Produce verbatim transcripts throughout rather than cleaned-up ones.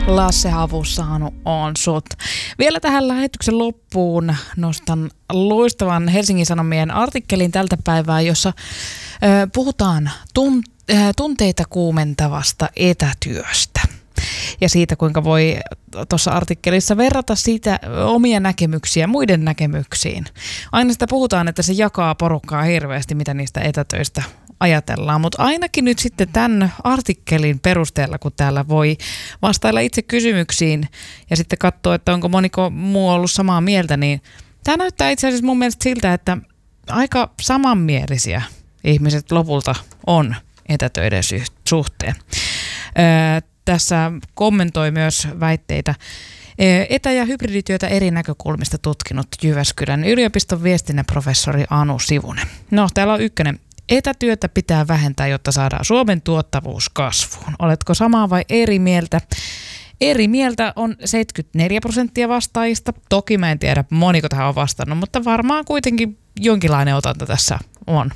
Lasse Havussaanu on sut. Vielä tähän lähetyksen loppuun nostan loistavan Helsingin Sanomien artikkelin tältä päivää, jossa ö, puhutaan tun, ö, tunteita kuumentavasta etätyöstä. Ja siitä, kuinka voi tuossa artikkelissa verrata siitä omia näkemyksiä muiden näkemyksiin. Aina sitä puhutaan, että se jakaa porukkaa hirveästi, mitä niistä etätöistä ajatellaan, mutta ainakin nyt sitten tämän artikkelin perusteella, kun täällä voi vastailla itse kysymyksiin ja sitten katsoa, että onko moniko muu ollut samaa mieltä, niin tämä näyttää itse asiassa mun mielestä siltä, että aika samanmielisiä ihmiset lopulta on etätöiden suhteen. Öö, tässä kommentoi myös väitteitä etä- ja hybridityötä eri näkökulmista tutkinut Jyväskylän yliopiston viestinnän professori Anu Sivunen. No, täällä on ykkönen. Etätyötä pitää vähentää, jotta saadaan Suomen tuottavuus kasvuun. Oletko samaa vai eri mieltä? Eri mieltä on seitsemänkymmentäneljä prosenttia vastaajista. Toki mä en tiedä, moniko tähän on vastannut, mutta varmaan kuitenkin jonkinlainen otanta tässä on.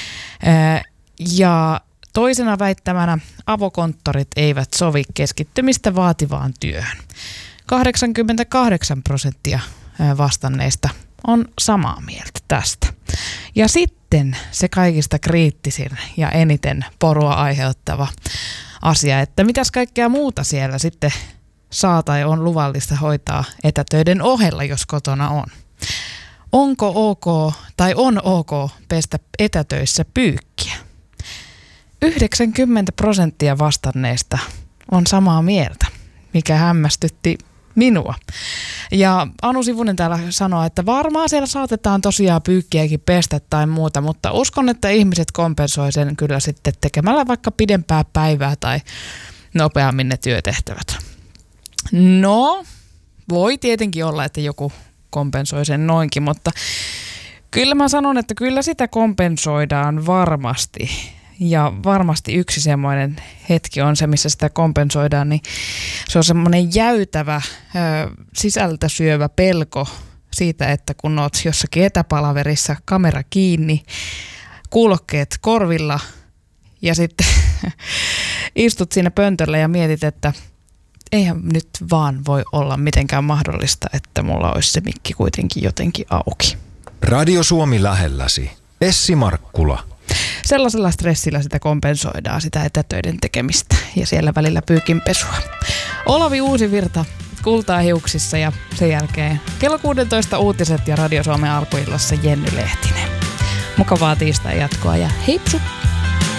Ja toisena väittämänä avokonttorit eivät sovi keskittymistä vaativaan työhön. kahdeksankymmentäkahdeksan prosenttia vastanneista on samaa mieltä tästä. Ja sitten se kaikista kriittisin ja eniten porua aiheuttava asia, että mitäs kaikkea muuta siellä sitten saa tai on luvallista hoitaa etätöiden ohella, jos kotona on. Onko ok tai on ok pestä etätöissä pyykkiä? yhdeksänkymmentä prosenttia vastanneista on samaa mieltä, mikä hämmästytti minua. Ja Anu Sivunen täällä sanoo, että varmaan siellä saatetaan tosiaan pyykkiäkin pestä tai muuta, mutta uskon, että ihmiset kompensoi sen kyllä sitten tekemällä vaikka pidempää päivää tai nopeammin ne työtehtävät. No, voi tietenkin olla, että joku kompensoi sen noinkin, mutta kyllä mä sanon, että kyllä sitä kompensoidaan varmasti. Ja varmasti yksi semmoinen hetki on se, missä sitä kompensoidaan, niin se on semmoinen jäytävä, ö, sisältä syövä pelko siitä, että kun oot jossakin etäpalaverissa, kamera kiinni, kuulokkeet korvilla ja sitten istut siinä pöntöllä ja mietit, että eihän nyt vaan voi olla mitenkään mahdollista, että mulla olisi se mikki kuitenkin jotenkin auki. Radio Suomi lähelläsi. Essi Markkula. Sellaisella stressillä sitä kompensoidaan, sitä etätöiden tekemistä ja siellä välillä pyykinpesua. Olavi Uusivirta kultaa hiuksissa ja sen jälkeen kello kuusitoista uutiset ja Radio Suomen alkuillassa Jenny Lehtinen. Mukavaa tiistai jatkoa ja heipsu!